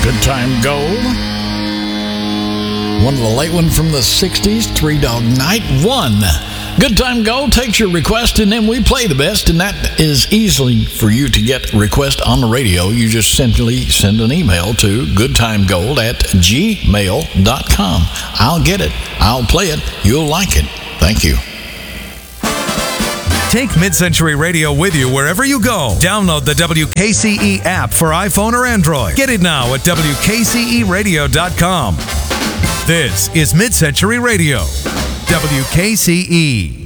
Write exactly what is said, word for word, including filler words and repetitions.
Good Time Gold. One of the late ones from the sixties, Three Dog Night. One. Good Time Gold takes your request, and then we play the best, and that is easily for you to get a request on the radio. You just simply send an email to goodtimegold at gmail dot com. I'll get it. I'll play it. You'll like it. Thank you. Take Mid-Century Radio with you wherever you go. Download the W K C E app for iPhone or Android. Get it now at W K C E radio dot com. This is Mid-Century Radio, W K C E.